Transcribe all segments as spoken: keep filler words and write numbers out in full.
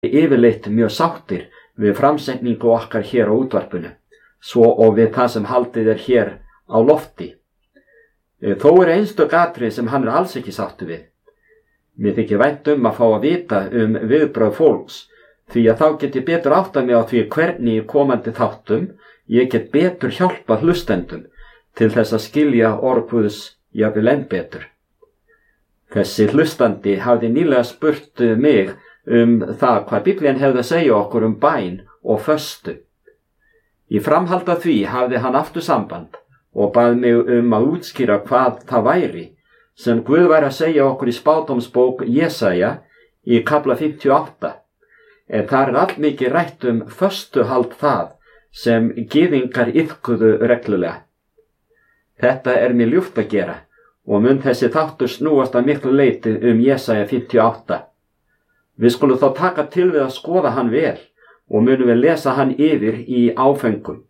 yfirleitt mjög sáttir við framsetningu okkar hér á útvarpinu, svo og við það sem haldið er hér á lofti. Þó eru einstök atriði sem hann er alls ekki sáttur við. Mér þykir vænt um að fá að vita um viðbrögð fólks, því að þá get ég betur áttað mig á því hvernig í komandi þáttum ég get betur hjálpað hlustendum til þess að skilja orð Guðs jafnvel enn betur. Þessi hlustandi hafði nýlega spurt mig um það hvað Biblían hefði að segja okkur um bæn og föstu. Í framhald af því hafði hann aftur samband og bað mig um að útskýra hvað það væri sem Guð væri að segja okkur í spádómsbók Jesaja í kafla fimmtíu og átta. En þar er allmikið rætt um föstuhald það sem gyðingar iðkuðu reglulega. Þetta er mér ljúft að gera og mun þessi þáttur snúast að miklu leyti um Jesaja fimmtíu og átta. Við skulum þá taka til við að skoða hann vel og munum við lesa hann yfir í áföngum.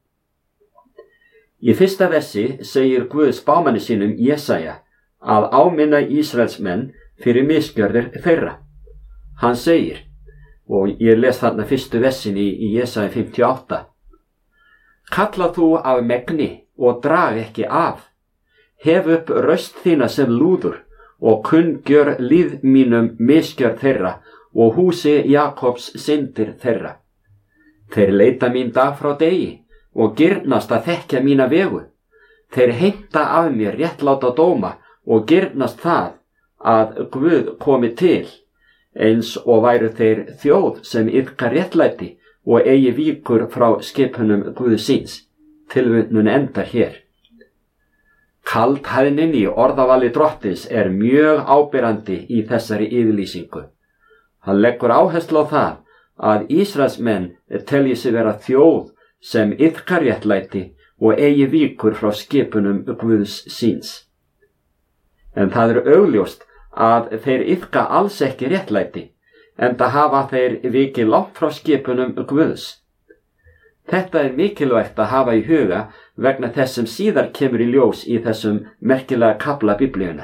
Í fyrsta versi segir Guð spámanni sínum Jesaja að áminna Ísraelsmenn fyrir misgjörðir þeirra. Hann segir, og ég les þarna fyrstu versin í, í Jesaja fimmtíu og átta. Kalla þú af megni og drag ekki af. Hef upp röst þína sem lúður og kunngjör líð mínum misgjörð þeirra og húsi Jakobs syndir þeirra. Þeir leita mín dag frá degi og girnast að þekkja mína vegu. Þeir heimta af mér réttláta dóma og girnast það að Guð komi til, eins og væru þeir þjóð sem iðkar réttlæti og eigi víkur frá skipunum Guðs síns. Tilvitnun endar hér. Kaldhæðnin í orðavali Drottins er mjög áberandi í þessari yfirlýsingu. Hann leggur áherslu á það að Ísraelsmenn telji sig vera þjóð sem iðkar réttlæti og eigi víkur frá skipunum Guðs síns. En það er augljóst að þeir iðka alls ekki réttlæti, enda hafa þeir vikið langt frá skipunum Guðs. Þetta er mikilvægt að hafa í huga vegna þess sem síðar kemur í ljós í þessum merkilega kafla Biblíunnar.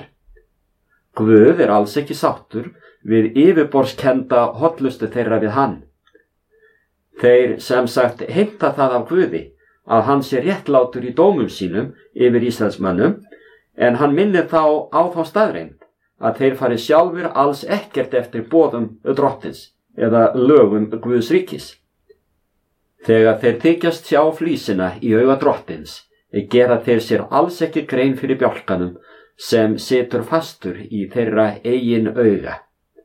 Guð er alls ekki sáttur við yfirborðskennda hollustu þeirra við hann. Þeir sem sagt heimta það af Guði að hann sé réttlátur í dómum sínum yfir Ísraelsmönnum, en hann minnir þá á þá staðreynd að þeir fari sjálfur alls ekkert eftir boðum Drottins eða lögum Guðs ríkis. Þegar þeir þykjast sjá flísina í auga Drottins, gera þeir sér alls ekki grein fyrir bjálkanum sem situr fastur í þeirra eigin auga.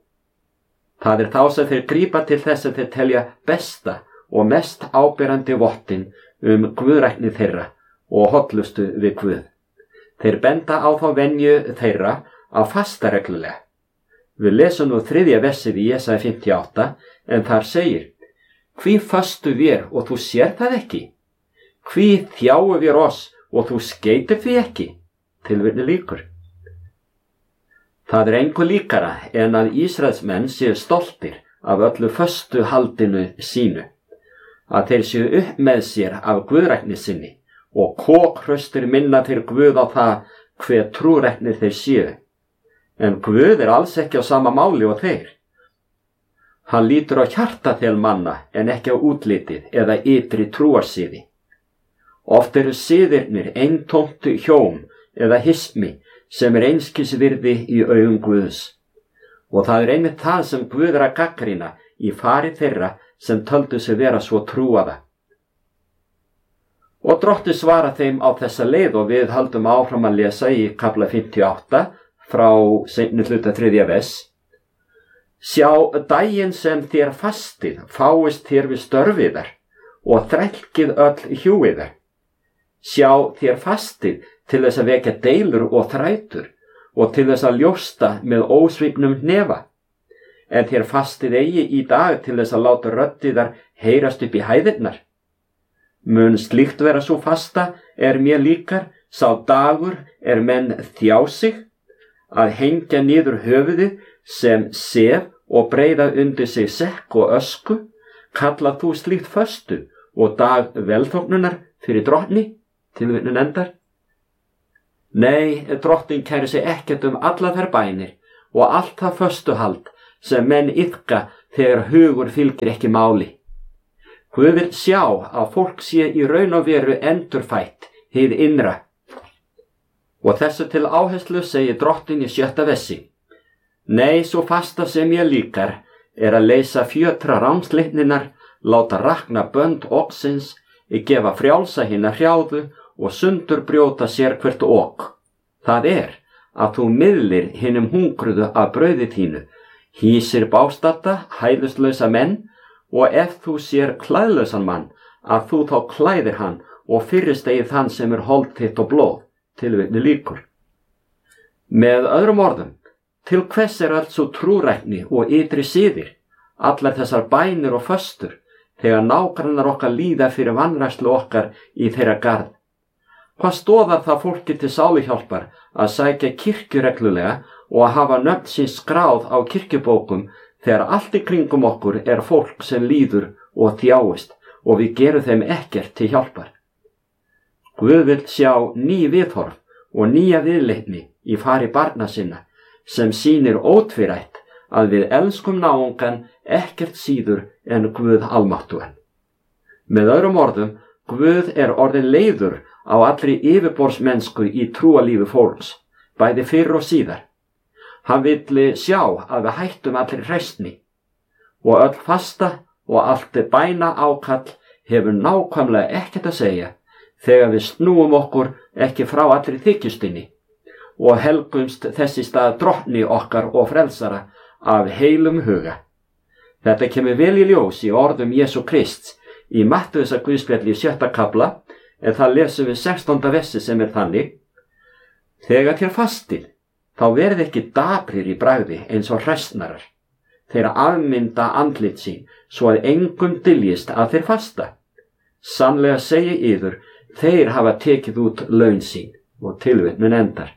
Það er þá sem þeir grípa til þess að þeir telja besta og mest áberandi vottin um guðrækni þeirra og hollustu við Guð. Þeir benda á þá venju þeirra að fasta reglulega. Við lesum nú þriðja versið í Jesaja fimmtíu og átta, en þar segir, hví fastu vér og þú sér það ekki? Hví þjáu vér oss og þú skeytir því ekki? Tilvitnun lýkur. Það er engu líkara en að Ísraelsmenn séu stoltir af öllu föstu haldinu sínu, að þeir séu upp með sér af guðrækni sinni og kokhraustir minna þeir Guð á það hve trúræknir þeir séu. En Guð er alls ekki á sama máli og þeir. Hann lítur á hjartaþel manna en ekki á útlitið eða ytri trúarsíði. Oft eru siðirnir eintómtu hjóm eða hismi sem er einskis virði í augum Guðs. Og það er einmitt það sem Guð er að gagnrýna í fari þeirra sem töldu sig vera svo trúaða. Og Drottinn svara þeim á þessa leið og við haldum áfram að lesa í kafla fimmtíu og átta frá seinni hluta þriðja vers. Sjá, daginn sem þér fastið fáist þér við störfiðar og þrælkið öll hjúiðar. Sjá, þér fastið til þess að vekja deilur og þrætur og til þess að ljósta með ósvífnum hnefa. En þér fastið eigi í dag til þess að láta röddiðar heyrast upp í hæðirnar. Mun slíkt vera svo fasta er mér líkar, sá dagur er menn þjá sig, að hengja niður höfuðið sem sef og breiða undir sig sekk og ösku, kalla þú slíkt föstu og dag velþóknunar fyrir drottni, tilvitnun endar. Nei, drottinn kæri sig ekkert um alla þær bænir og allt það föstuhald sem menn iðka þegar hugur fylgir ekki máli. Guð vill sjá að fólk sé í raun og veru endurfætt hið innra. Og þessu til áherslu segir Drottinn í sjötta vessi. Nei, svo fasta sem ég líkar er að leysa fjötra ránsleitninar, láta rakna bönd oksins, gefa frjálsa hina hrjáðu og sundurbrjóta sér hvert ok. Það er að þú miðlir hinum hungruðu af brauði þínu, hýsir bástadda, hæðuslausa menn, og ef þú sér klæðlausan mann, að þú þá klæðir hann og fyrirstegið þann sem er hold þitt og blóð, tilvitni líkur. Með öðrum orðum, til hvers er allt svo trúrækni og ytri siðir, allar þessar bænir og föstur, þegar nágrannar okkar líða fyrir vanrækslu okkar í þeirra garð? Hvað stóðar það fólki til sáluhjálpar að sækja kirkju reglulega og að hafa nöfn sín skráð á kirkjubókum þegar allt í kringum okkur er fólk sem líður og þjáist og við gerum þeim ekkert til hjálpar? Guð vill sjá ný viðhorf og nýja viðleitni í fari barna sinna sem sýnir ótvírætt að við elskum náungan ekkert síður en Guð almáttugan. Með öðrum orðum, Guð er orðin leiður á allri yfirborðsmennsku í trúalífi fólks, bæði fyrr og síðar. Hann vill sjá að við hættum allri hræsni og öll fasta og allt bæna ákall hefur nákvæmlega ekkert að segja þegar við snúum okkur ekki frá allri þykjustinni og helgumst þessi stað drottni okkar og frelsara af heilum huga. Þetta kemur vel í ljós í orðum Jesú Krists í Mattheusar guðspjalli í sjötta kafla, en það lesum við sextánda versi sem er þannig: Þegar þér fastið, þá verið ekki daprir í bragði eins og hræsnarar. Þeir afmynda andlit sín, svo að engum dyljist að þeir fasta. Sannlega segi yður, þeir hafa tekið út laun sín, og tilvitnun endar.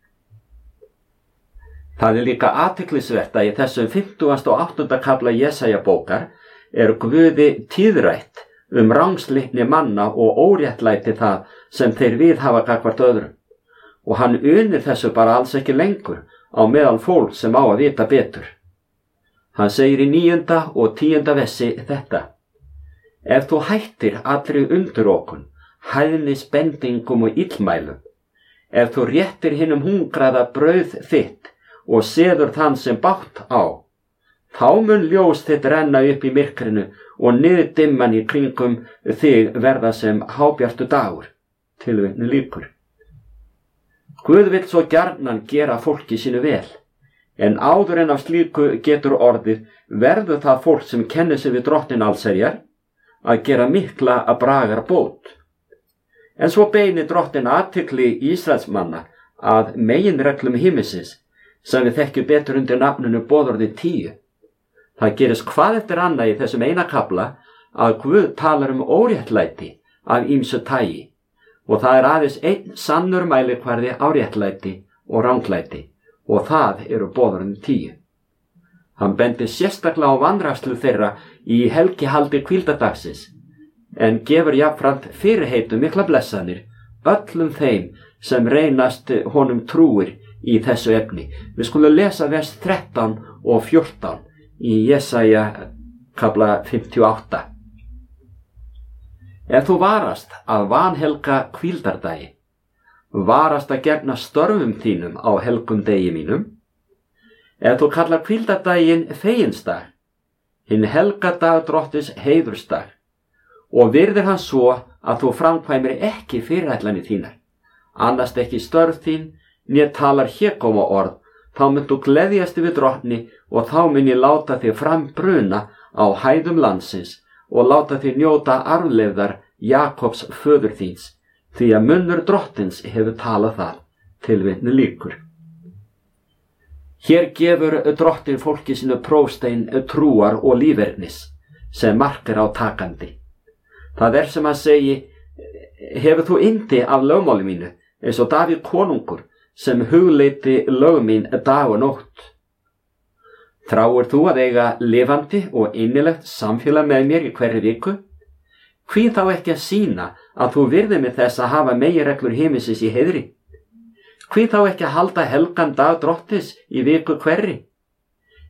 Það er líka athyglisvert að í þessum fimmtugasta og áttunda kafla Jesaja bókar er Guði tíðrætt um rangsleitni manna og óréttlæti það sem þeir viðhafa gagnvart öðrum. Og hann unir þessu bara alls ekki lengur á meðal fólk sem á að vita betur. Hann segir í níunda og tíunda vessi þetta: Ef þú hættir allri undurókun, hæðni spendingum og illmælum, ef þú réttir hinum hungraða brauð þitt og seður þann sem bágt á, þá mun ljós þitt renna upp í myrkrinu og niðurdimman í kringum þig verða sem hábjartu dagur. Tilvitnun lýkur. Guð vill svo gjarnan gera fólki sínu vel, en áður en af slíku getur orðið verður það fólk sem kennir sig við Drottinn allsherjar að gera mikla að bragar bót. En svo beinir Drottinn athygli Ísraelsmanna að meginreglum himmisins sem við þekkjum betur undir nafninu boðorði tíu. Það gerist hvað eftir annað í þessum eina kafla að Guð talar um óréttlæti af ýmsu tagi, og það er aðeins einn sannur mælikvarði á réttlæti og ranglæti, og það eru boðorðin tíu. Hann bendir sérstaklega á vanrækslu þeirra í helgihaldi hvíldadagsins, en gefur jafnframt fyrirheitum mikla blessanir öllum þeim sem reynast honum trúir í þessu efni. Við skulum lesa vers þrettán og fjórtán í Jesaja kafla fimmtíu og átta. Ef þú varast að vanhelga hvíldardagi, varast að gegna störfum þínum á helgum degi mínum, ef þú kallar hvíldardaginn feginsdag, hinn helgadag Drottins heiðursdag, og virðir hann svo að þú framkvæmir ekki fyrirætlanir þínar, annast ekki störf þín, né talar hégóma orð, þá mun þú gleðjast við Drottni og þá mun ég láta þig fram bruna á hæðum landsins og láta þig njóta arfleifðar Jakobs föður þíns, því að munnur Drottins hefur talað það. Tilvitnun lýkur. Hér gefur Drottinn fólki sínu prófstein trúar og lífernis sem markar á takandi. Það er sem að segi: Hefur þú yndi af lögmáli mínu, eins og Davíð konungur, sem hugleiti lög mín dag og nótt? Þráir þú að eiga lifandi og innilegt samfélag með mér í hverri viku? Hví þá ekki að sýna að þú virðir með þess að hafa meginreglur himinsins í heiðri? Hví þá ekki að halda helgan dag Drottins í viku hverri?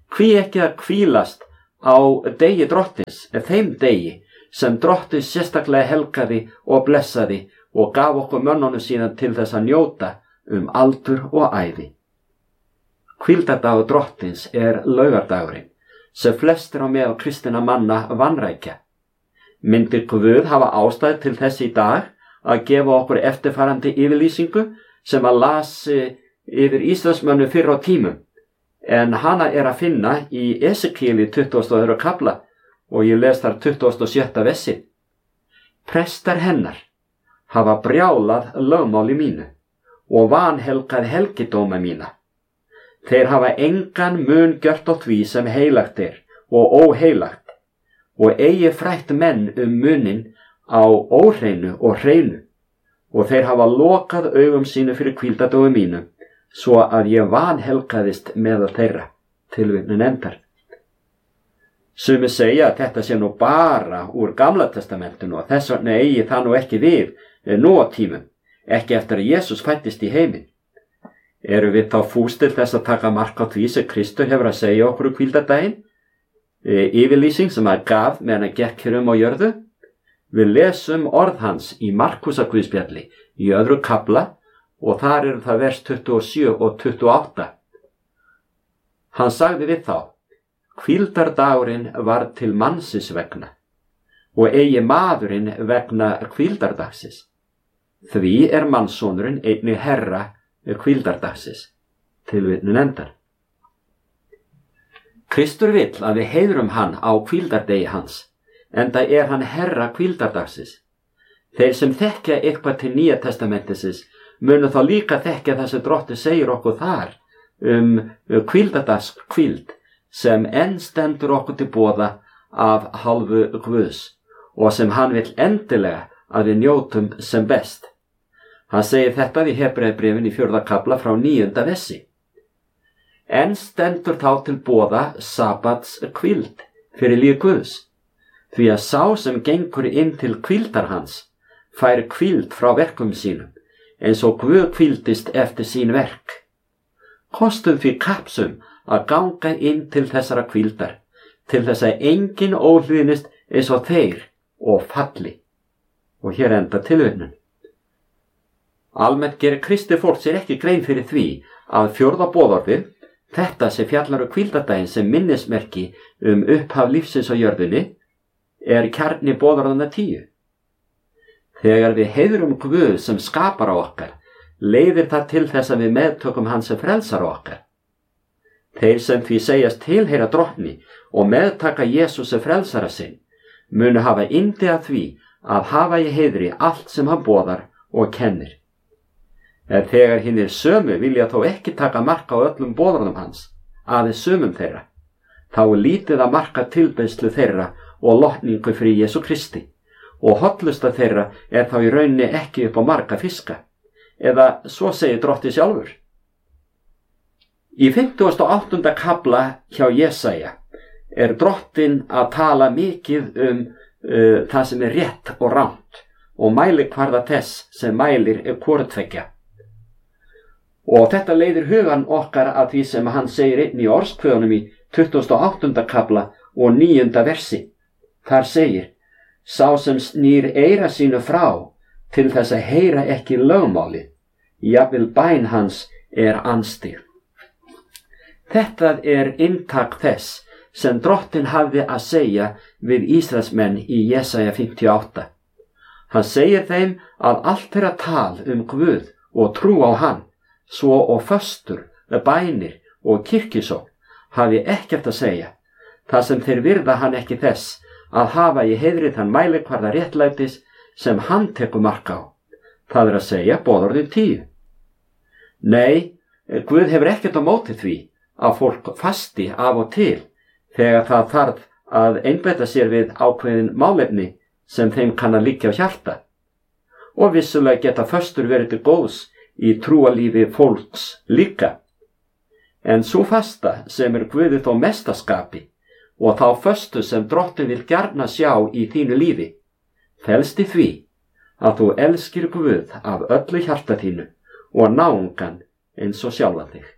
Hví ekki að hvílast á degi drottins, þeim degi sem drottins sérstaklega helgaði og blessaði og gaf okkur mönnunum síðan til þess að njóta um aldur og ævi. Hvíldardagur drottins er laugardagurinn, sem flestir á meðal kristinna manna vanrækja. Myndir Guð hafa ástæðu til þess í dag að gefa okkur eftirfarandi yfirlýsingu sem að lasi yfir Ísraelsmönnum fyrr á tímum, en hana er að finna í Esekieli tuttugasta og öðrum kafla og ég les þar tuttugasta og sjötta versi. Prestar hennar hafa brjálað lögmáli mínu og vanhelgað helgidóma mína. Þeir hafa engan mun gjört á því sem heilagt er og óheilagt og eigi frætt menn um munin á óhreinu og hreinu og þeir hafa lokað augum sínu fyrir hvíldardögum mínum svo að ég vanhelgaðist meðal þeirra. Tilvitnun endar. Sumir segja að þetta sé nú bara úr Gamla testamentinu og þess vegna eigi það nú ekki við nú á tímum, ekki eftir að Jesús fæddist í heiminn. Eru við þá fús til þess að taka mark á því sem Kristur hefur að segja okkur um hvíldardaginn? E, yfirlýsing sem hann gaf meðan hann gekk hér um á jörðu? Við lesum orð hans í Markúsarguðspjalli í öðru kafla og þar eru það vers tuttugu og sjö og tuttugu og átta. Hann sagði við þá: hvíldardagurinn var til mannsins vegna og eigi maðurinn vegna hvíldardagsins. Því er mannssonurinn einnig herra hvíldardagsins. Tilvitnun endar. Kristur vill að við heiðrum hann á hvíldardegi hans, enda er hann herra hvíldardagsins. Þeir sem þekkja eitthvað til Nýja testamentisins munu þá líka þekkja það sem Drottinn segir okkur þar um hvíldardagshvíld sem enn stendur okkur til boða af hálfu Guðs og sem hann vill endilega að við njótum sem best. Hann segir þetta í Hebreabréfinu í fjórða kafla frá níunda versi. Enn stendur þá til boða sabats hvíld fyrir líf Guðs, því að sá sem gengur inn til hvíldar hans fær hvíld frá verkum sínum, eins og Guð hvíldist eftir sín verk. Kostum því kapsum að ganga inn til þessara hvíldar, til þess að enginn óhlýðnist eins og þeir og falli. Og hér enda tilvitnun. Almennt gerir kristið fólk sér ekki grein fyrir því að fjórða boðorðið, þetta sem fjallar um hvíldardaginn sem minnismerki um upphaf lífsins á jörðinni, er kjarni boðorðanna tíu. Þegar við heiðrum Guð sem skapar á okkar, leiðir það til þess að við meðtökum hann sem frelsar á okkar. Þeir sem því segjast tilheyra Drottni og meðtaka Jesús sem frelsara sinn, munu hafa yndi að því að hafa í heiðri allt sem hann boðar og kennir. En þegar hinnir sömu vilja þó ekki taka marka á öllum boðorðum hans, aðeins sömum þeirra, þá er lítið að marka tilbeiðslu þeirra og lotningu fyrir Jesú Kristi, og hollusta þeirra er þá í rauninni ekki upp á marga fiska, eða svo segir Drottinn sjálfur. Í fimmtugasta og áttunda kafla hjá Jesaja er Drottinn að tala mikið um uh, það sem er rétt og rangt og mælikvarða þess sem mælir er hvorutveggja. Og þetta leiðir hugan okkar að því sem hann segir einn í orðskvöðunum í tuttugasta og áttunda kafla og níunda versi. Þar segir: sá sem snýr eyra sínu frá til þess að heyra ekki lögmáli, jafnvel bæn hans er anstig. Þetta er inntak þess sem Drottinn hafði að segja við Ísraelsmenn í Jesaja fimmtíu og átta. Hann segir þeim að allt þeirra tal um Guð og trú á hann, svo og föstur, bænir og kirkjusókn hafi ekkert að segja, þar sem þeir virða hann ekki þess að hafa í heiðri þann mælikvarða réttlætis sem hann tekur mark á, það er að segja boðorðin tíu. Nei, Guð hefur ekkert á móti því að fólk fasti af og til þegar það þarf að einbeita sér við ákveðin málefni sem þeim kann að liggja á hjarta. Og vissulega geta föstur verið til góðs í trúalífi fólks líka. En svo fasta sem er Guði þó mestaskapi og þá föstu sem Drottinn vil gjarna sjá í þínu lífi, felst í því að þú elskir Guð af öllu hjarta þínu og náungan eins og sjálfan þig.